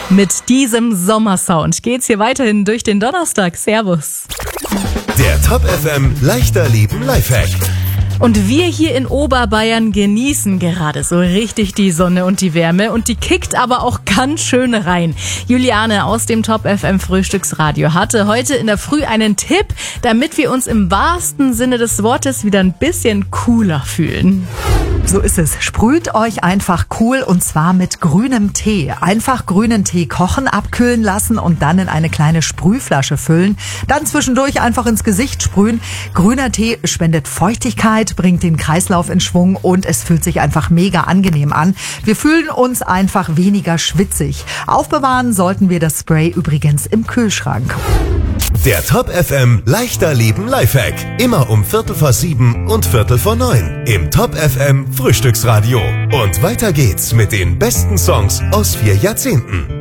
Mit diesem Sommersound geht's hier weiterhin durch den Donnerstag. Servus. Der Top FM leichter Leben Lifehack. Und wir hier in Oberbayern genießen gerade so richtig die Sonne und die Wärme und die kickt aber auch ganz schön rein. Juliane aus dem Top FM Frühstücksradio hatte heute in der Früh einen Tipp, damit wir uns im wahrsten Sinne des Wortes wieder ein bisschen cooler fühlen. So ist es. Sprüht euch einfach cool und zwar mit grünem Tee. Einfach grünen Tee kochen, abkühlen lassen und dann in eine kleine Sprühflasche füllen. Dann zwischendurch einfach ins Gesicht sprühen. Grüner Tee spendet Feuchtigkeit, bringt den Kreislauf in Schwung und es fühlt sich einfach mega angenehm an. Wir fühlen uns einfach weniger schwitzig. Aufbewahren sollten wir das Spray übrigens im Kühlschrank. Der Top FM leichter Leben Lifehack. Immer um 7:15 und 8:45 im Top FM Frühstücksradio. Und weiter geht's mit den besten Songs aus 4 Jahrzehnten.